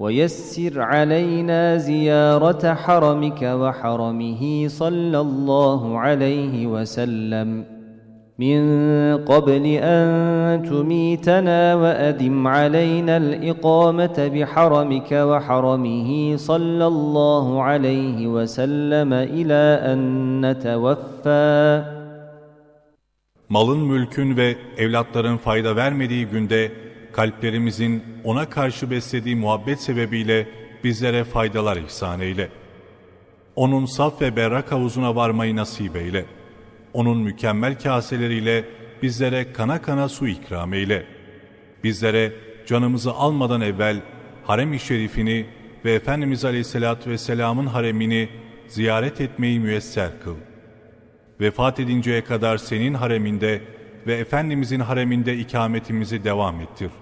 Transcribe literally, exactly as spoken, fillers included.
ويسر علينا زيارة حرمك وحرمه صلى الله عليه وسلم من قبل أن تميتنا وأدم علينا الإقامة بحرمك وحرمه صلى الله عليه وسلم إلى أن نتوفى. Malın, mülkün ve evlatların fayda vermediği günde kalplerimizin ona karşı beslediği muhabbet sebebiyle bizlere faydalar ihsan eyle. Onun saf ve berrak havuzuna varmayı nasip eyle. Onun mükemmel kaseleriyle bizlere kana kana su ikram eyle. Bizlere canımızı almadan evvel harem-i şerifini ve Efendimiz Aleyhisselatü Vesselam'ın haremini ziyaret etmeyi müyesser kıl. Vefat edinceye kadar senin hareminde ve Efendimizin hareminde ikametimizi devam ettir.